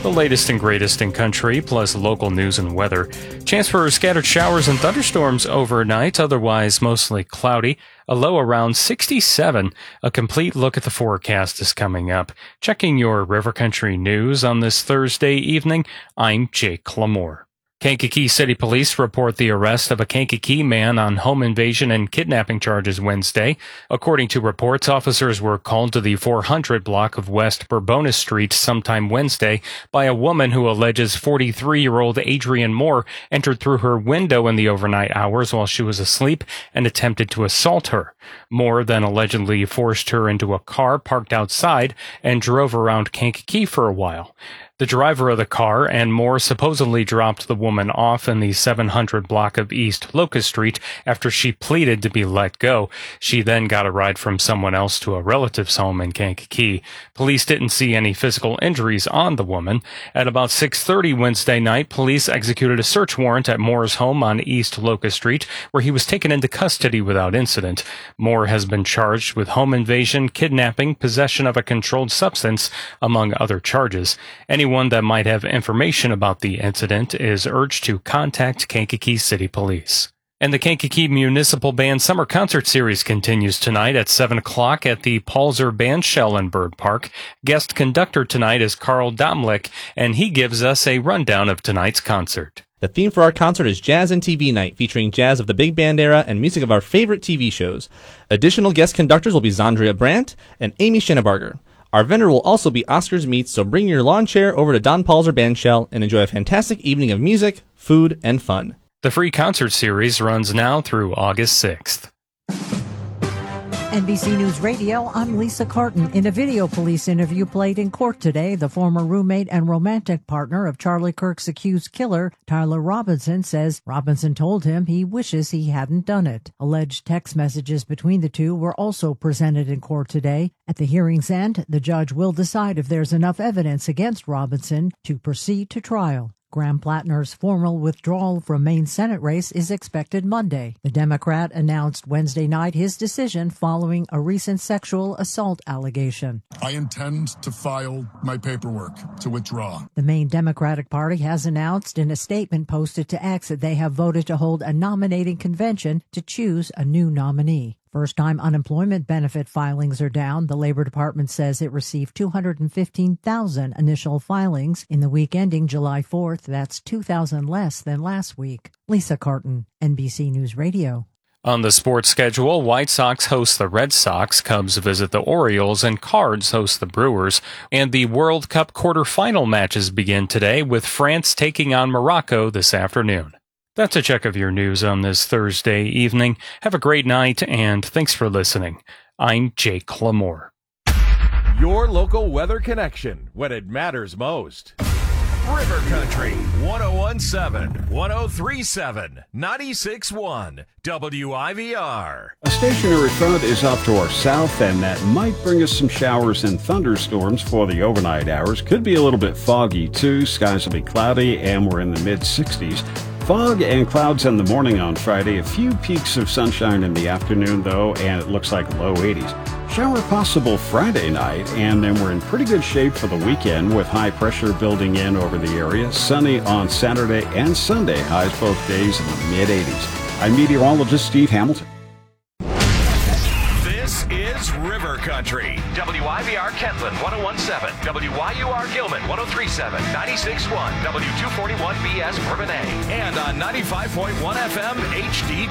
The latest and greatest in country, plus local news and weather. Chance for scattered showers and thunderstorms overnight, otherwise mostly cloudy. A low around 67. A complete look at the forecast is coming up. Checking your River Country news on this Thursday evening, I'm Jake Lamore. Kankakee City Police report the arrest of a Kankakee man on home invasion and kidnapping charges Wednesday. According to reports, officers were called to the 400 block of West Bourbonnais Street sometime Wednesday by a woman who alleges 43-year-old Adrienne Moore entered through her window in the overnight hours while she was asleep and attempted to assault her. Moore then allegedly forced her into a car parked outside and drove around Kankakee for a while. The driver of the car and Moore supposedly dropped the woman off in the 700 block of East Locust Street after she pleaded to be let go. She then got a ride from someone else to a relative's home in Kankakee. Police didn't see any physical injuries on the woman. At about 6:30 Wednesday night, police executed a search warrant at Moore's home on East Locust Street, where he was taken into custody without incident. Moore has been charged with home invasion, kidnapping, possession of a controlled substance, among other charges. Anyone that might have information about the incident is urged to contact Kankakee City Police. And the Kankakee Municipal Band Summer Concert Series continues tonight at 7 o'clock at the Palzer Bandshell in Bird Park. Guest conductor tonight is Carl Domlich, and he gives us a rundown of tonight's concert. The theme for our concert is Jazz and TV Night, featuring jazz of the big band era and music of our favorite TV shows. Additional guest conductors will be Zandria Brandt and Amy Schennebarger. Our vendor will also be Oscar's Meats, so bring your lawn chair over to Don Palzer Bandshell and enjoy a fantastic evening of music, food, and fun. The free concert series runs now through August 6th. NBC News Radio, I'm Lisa Carton. In a video police interview played in court today, the former roommate and romantic partner of Charlie Kirk's accused killer, Tyler Robinson, says Robinson told him he wishes he hadn't done it. Alleged text messages between the two were also presented in court today. At the hearing's end, the judge will decide if there's enough evidence against Robinson to proceed to trial. Graham Plattner's formal withdrawal from Maine Senate race is expected Monday. The Democrat announced Wednesday night his decision following a recent sexual assault allegation. I intend to file my paperwork to withdraw. The Maine Democratic Party has announced in a statement posted to X that they have voted to hold a nominating convention to choose a new nominee. First-time unemployment benefit filings are down. The Labor Department says it received 215,000 initial filings in the week ending July 4th. That's 2,000 less than last week. Lisa Carton, NBC News Radio. On the sports schedule, White Sox host the Red Sox, Cubs visit the Orioles, and Cards host the Brewers. And the World Cup quarterfinal matches begin today, with France taking on Morocco this afternoon. That's a check of your news on this Thursday evening. Have a great night, and thanks for listening. I'm Jake Lamore. Your local weather connection when it matters most. River Country, 101.7, 103.7, 96.1, WIVR. A stationary front is off to our south, and that might bring us some showers and thunderstorms for the overnight hours. Could be a little bit foggy, too. Skies will be cloudy, and we're in the mid-60s. Fog and clouds in the morning on Friday. A few peaks of sunshine in the afternoon, though, and it looks like low 80s. Shower possible Friday night, and then we're in pretty good shape for the weekend with high pressure building in over the area. Sunny on Saturday and Sunday, highs both days in the mid-80s. I'm meteorologist Steve Hamilton. This is River Country. WIVR Kentland 101.7, WYUR Gilman 103.7, 96.1, W241BS Bourbonnais, and on 95.1 FM HD.